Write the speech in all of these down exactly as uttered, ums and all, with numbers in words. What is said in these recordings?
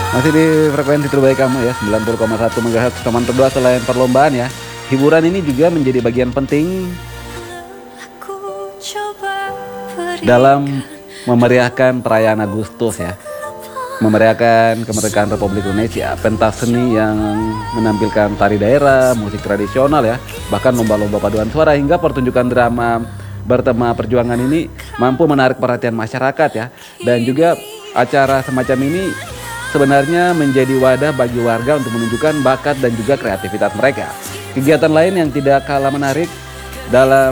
Masih di frekuensi terbaik kamu ya, sembilan puluh koma satu megahertz teman berdua. Selain perlombaan ya, hiburan ini juga menjadi bagian penting dalam memeriahkan perayaan Agustus ya. Memeriahkan kemerdekaan Republik Indonesia. Pentas seni yang menampilkan tari daerah, musik tradisional ya, bahkan lomba-lomba paduan suara hingga pertunjukan drama bertema perjuangan ini mampu menarik perhatian masyarakat ya. Dan juga acara semacam ini sebenarnya menjadi wadah bagi warga untuk menunjukkan bakat dan juga kreativitas mereka. Kegiatan lain yang tidak kalah menarik dalam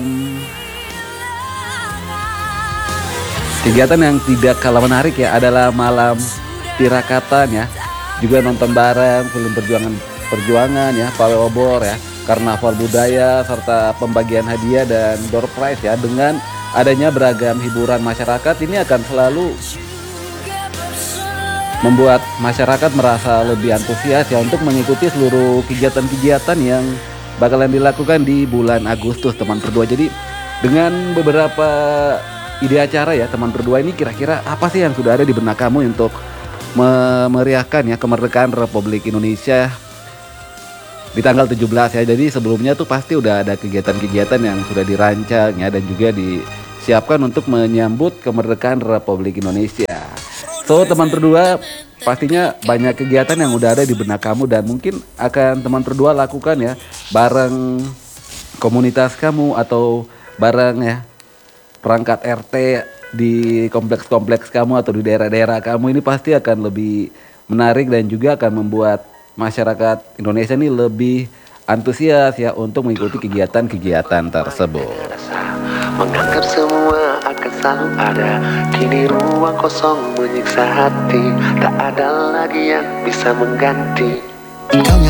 Kegiatan yang tidak kalah menarik ya adalah malam tirakatan ya, juga nonton bareng film perjuangan perjuangan ya, pawai obor ya, karnaval budaya serta pembagian hadiah dan door prize ya. Dengan adanya beragam hiburan masyarakat ini akan selalu membuat masyarakat merasa lebih antusias ya untuk mengikuti seluruh kegiatan-kegiatan yang bakalan dilakukan di bulan Agustus teman berdua. Jadi dengan beberapa ide acara ya teman berdua, ini kira-kira apa sih yang sudah ada di benak kamu untuk memeriahkan ya kemerdekaan Republik Indonesia di tanggal tujuh belas ya. Jadi sebelumnya tuh pasti udah ada kegiatan-kegiatan yang sudah dirancang ya dan juga disiapkan untuk menyambut kemerdekaan Republik Indonesia. So teman berdua, pastinya banyak kegiatan yang udah ada di benak kamu dan mungkin akan teman berdua lakukan ya bareng komunitas kamu atau bareng ya perangkat R T di kompleks-kompleks kamu atau di daerah-daerah kamu. Ini pasti akan lebih menarik dan juga akan membuat masyarakat Indonesia ini lebih antusias ya untuk mengikuti kegiatan-kegiatan tersebut. Menganggap semua akan selalu ada, kini ruang kosong menyiksa hati, tak ada lagi yang bisa mengganti.